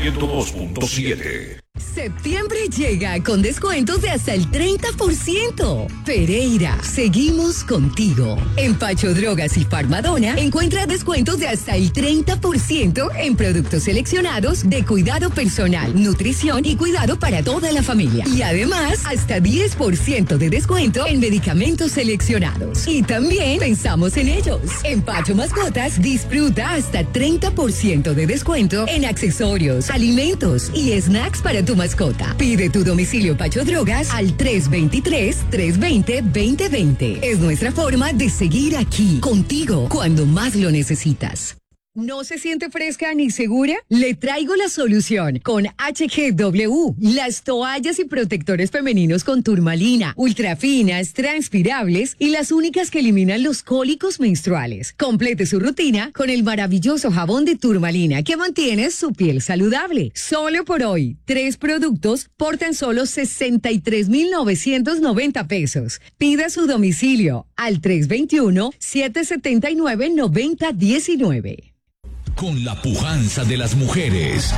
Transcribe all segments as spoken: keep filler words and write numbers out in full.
ciento dos punto siete. Septiembre llega con descuentos de hasta el treinta por ciento. Pereira, seguimos contigo. En Pacho Drogas y Farmadona encuentra descuentos de hasta el treinta por ciento en productos seleccionados de cuidado personal, nutrición y cuidado para toda la familia. Y además, hasta diez por ciento de descuento en medicamentos seleccionados. Y también pensamos en ellos. En Pacho Mascotas, disfruta hasta treinta por ciento de descuento en accesorios, alimentos y snacks para tu mascota. Pide tu domicilio Pacho Drogas al tres dos tres, tres dos cero, dos cero dos cero. Es nuestra forma de seguir aquí, contigo, cuando más lo necesitas. ¿No se siente fresca ni segura? Le traigo la solución con H G W, las toallas y protectores femeninos con turmalina, ultrafinas, transpirables y las únicas que eliminan los cólicos menstruales. Complete su rutina con el maravilloso jabón de turmalina que mantiene su piel saludable. Solo por hoy, tres productos por tan solo sesenta y tres mil novecientos noventa pesos. Pida su domicilio al tres dos uno, siete siete nueve, nueve cero uno nueve. Con la pujanza de las mujeres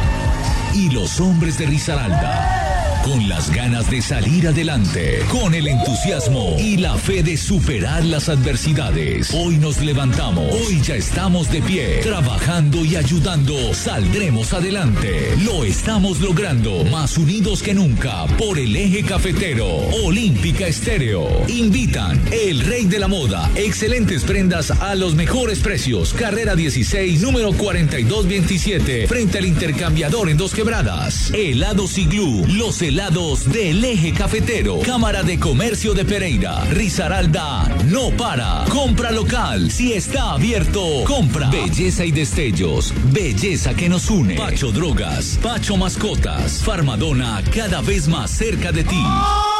y los hombres de Risaralda, con las ganas de salir adelante, con el entusiasmo y la fe de superar las adversidades. Hoy nos levantamos, hoy ya estamos de pie, trabajando y ayudando, saldremos adelante. Lo estamos logrando, más unidos que nunca, por el eje cafetero. Olímpica Estéreo. Invitan El Rey de la Moda, excelentes prendas a los mejores precios. Carrera dieciséis, número cuarenta y dos veintisiete, frente al Intercambiador en Dos Quebradas. Helados Iglú, los helados del eje cafetero. Cámara de Comercio de Pereira. Risaralda no para. Compra local. Si está abierto, compra. Belleza y destellos. Belleza que nos une. Pacho Drogas. Pacho Mascotas. Farmadona, cada vez más cerca de ti.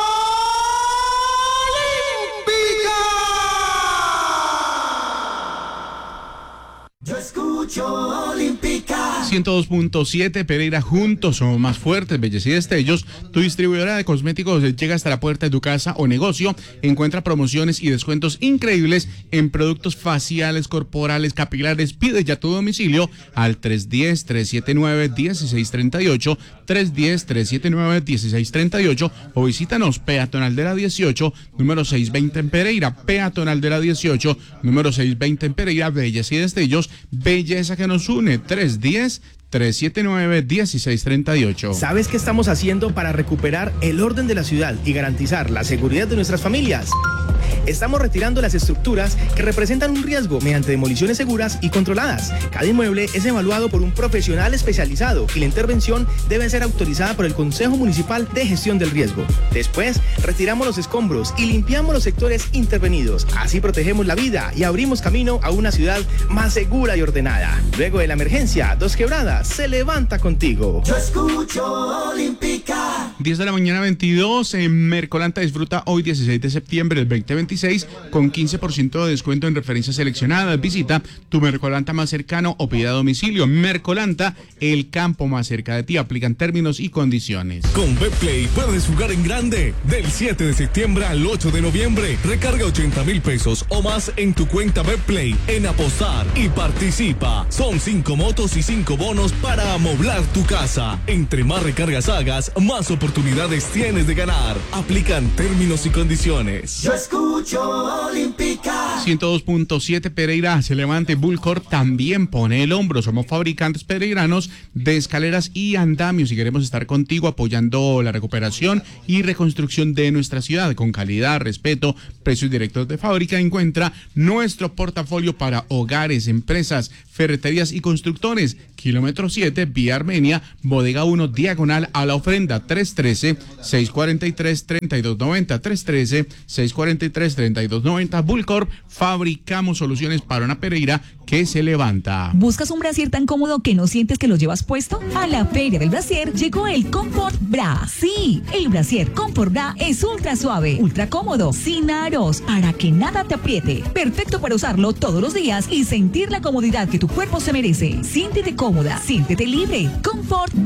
Yo escucho Olímpica. ciento dos punto siete, Pereira, juntos somos más fuertes. Belleza y destellos, tu distribuidora de cosméticos llega hasta la puerta de tu casa o negocio. Encuentra promociones y descuentos increíbles en productos faciales, corporales, capilares. Pide ya tu domicilio al tres uno cero, tres siete nueve, uno seis tres ocho, tres uno cero, tres siete nueve, uno seis tres ocho o visítanos Peatonal de la dieciocho, número seiscientos veinte en Pereira. Peatonal de la dieciocho, número seiscientos veinte en Pereira. Belleza y destellos, belleza que nos une. tres uno cero, tres siete nueve, uno seis tres ocho. ¿Sabes qué estamos haciendo para recuperar el orden de la ciudad y garantizar la seguridad de nuestras familias? Estamos retirando las estructuras que representan un riesgo mediante demoliciones seguras y controladas. Cada inmueble es evaluado por un profesional especializado y la intervención debe ser autorizada por el Consejo Municipal de Gestión del Riesgo. Después, retiramos los escombros y limpiamos los sectores intervenidos. Así protegemos la vida y abrimos camino a una ciudad más segura y ordenada. Luego de la emergencia, Dos Quebradas se levanta contigo. Yo escucho Olímpica. diez de la mañana veintidós, en Mercolanta disfruta hoy dieciséis de septiembre del veinte veintiséis con quince por ciento de descuento en referencias seleccionadas. Visita tu Mercolanta más cercano o pida a domicilio. Mercolanta, el campo más cerca de ti. Aplican términos y condiciones. Con Betplay puedes jugar en grande. Del siete de septiembre al ocho de noviembre, recarga ochenta mil pesos o más en tu cuenta Betplay en apostar y participa. Son cinco motos y cinco bonos para amoblar tu casa. Entre más recargas hagas, más oportunidades tienes de ganar. Aplican términos y condiciones. Yo escucho Olímpica. ciento dos punto siete, Pereira se levante. Bullcorp también pone el hombro. Somos fabricantes pereiranos de escaleras y andamios y queremos estar contigo apoyando la recuperación y reconstrucción de nuestra ciudad con calidad, respeto, precios directos de fábrica. Encuentra nuestro portafolio para hogares, empresas, ferreterías y constructores. Kilómetro siete, vía Armenia, bodega uno, diagonal a la ofrenda. Tres uno tres, seis cuatro tres, tres dos nueve cero, tres uno tres, seis cuatro tres, tres dos nueve cero. Bullcorp, fabricamos soluciones para una Pereira que se levanta. ¿Buscas un brasier tan cómodo que no sientes que lo llevas puesto? A la Feria del Brasier llegó el Comfort Bra. Sí, el brasier Comfort Bra es ultra suave, ultra cómodo, sin aros, para que nada te apriete. Perfecto para usarlo todos los días y sentir la comodidad que tu cuerpo se merece. Siéntete cómoda, siéntete libre. Comfort